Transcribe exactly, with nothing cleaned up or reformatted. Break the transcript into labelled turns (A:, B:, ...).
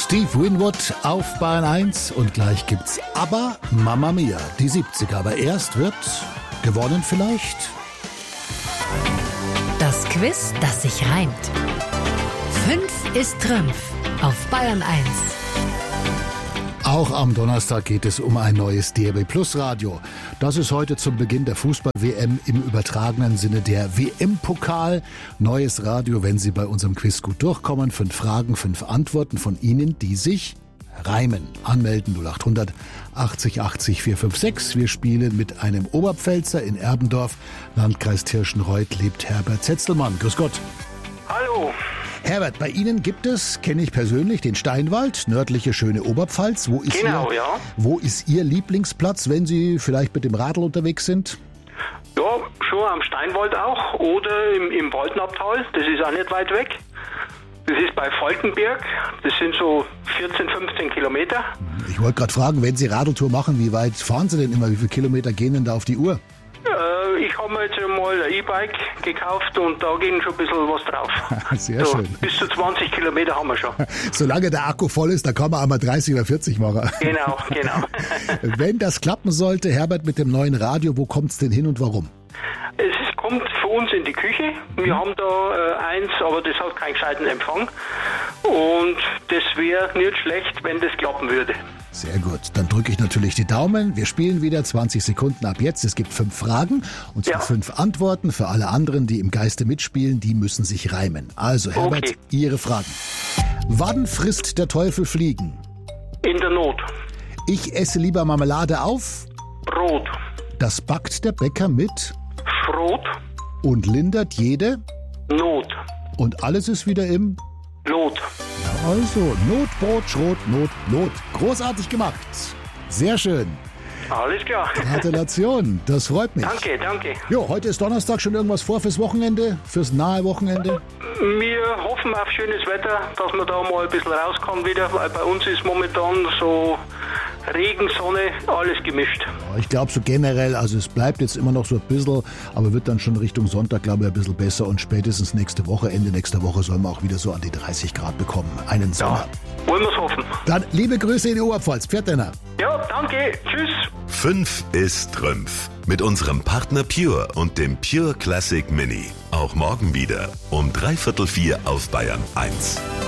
A: Steve Winwood auf Bayern eins und gleich gibt's ABBA, Mamma Mia, die siebziger. Aber erst wird gewonnen vielleicht?
B: Das Quiz, das sich reimt. Fünf ist Trümpf auf Bayern eins.
A: Auch am Donnerstag geht es um ein neues D A B Plus Radio. Das ist heute zum Beginn der Fußball-W M im übertragenen Sinne der W M-Pokal. Neues Radio, wenn Sie bei unserem Quiz gut durchkommen. Fünf Fragen, fünf Antworten von Ihnen, die sich reimen. Anmelden null acht hundert achtzig achtzig vier fünf sechs. Wir spielen mit einem Oberpfälzer in Erbendorf. Landkreis Tirschenreuth lebt Herbert Zetzelmann. Grüß Gott.
C: Hallo.
A: Herbert, bei Ihnen gibt es, kenne ich persönlich, den Steinwald, nördliche schöne Oberpfalz. Wo ist
C: Genau,
A: Ihr,
C: ja.
A: Wo ist Ihr Lieblingsplatz, wenn Sie vielleicht mit dem Radl unterwegs sind?
C: Ja, schon am Steinwald auch oder im, im Waldnabtal, das ist auch nicht weit weg. Das ist bei Falkenberg, das sind so vierzehn, fünfzehn Kilometer.
A: Ich wollte gerade fragen, wenn Sie Radltour machen, wie weit fahren Sie denn immer? Wie viele Kilometer gehen denn da auf die Uhr?
C: Äh, ich habe mir jetzt mal ein E-Bike gekauft und da ging schon ein bisschen was drauf.
A: Sehr
C: so,
A: schön.
C: Bis zu zwanzig Kilometer haben wir schon.
A: Solange der Akku voll ist, da kann man einmal dreißig oder vierzig machen.
C: Genau, genau.
A: Wenn das klappen sollte, Herbert, mit dem neuen Radio, wo kommt es denn hin und warum?
C: Es kommt für uns in die Küche. Wir haben da äh, eins, aber das hat keinen gescheiten Empfang. Und das wäre nicht schlecht, wenn das klappen würde.
A: Sehr gut, dann drücke ich natürlich die Daumen. Wir spielen wieder zwanzig Sekunden ab jetzt. Es gibt fünf Fragen und
C: Ja.
A: fünf Antworten. Für alle anderen, die im Geiste mitspielen, die müssen sich reimen. Also Herbert,
C: Okay.
A: Ihre Fragen. Wann frisst der Teufel Fliegen?
C: In der Not.
A: Ich esse lieber Marmelade auf.
C: Brot.
A: Das backt der Bäcker mit
C: Schrot.
A: und lindert jede.
C: Not.
A: Und alles ist wieder im...
C: Lot.
A: Ja, also, Notbrot, Schrot, Not, Not. Großartig gemacht. Sehr schön.
C: Alles klar.
A: Gratulation, das freut mich.
C: Danke, danke.
A: Jo, heute ist Donnerstag, schon irgendwas vor fürs Wochenende, fürs nahe Wochenende?
C: Wir hoffen auf schönes Wetter, dass wir da mal ein bisschen rauskommen wieder, weil bei uns ist momentan so Regen, Sonne, alles gemischt.
A: Ja, ich glaube so generell, also es bleibt jetzt immer noch so ein bisschen, aber wird dann schon Richtung Sonntag, glaube ich, ein bisschen besser und spätestens nächste Woche, Ende nächster Woche sollen wir auch wieder so an die dreißig Grad bekommen. Einen Sommer.
C: Ja, wollen wir es hoffen.
A: Dann liebe Grüße in die Oberpfalz. Pferddenner.
C: Ja, danke. Tschüss.
D: Fünf ist Trümpf. Mit unserem Partner Pure und dem Pure Classic Mini. Auch morgen wieder um dreiviertel vier auf Bayern eins.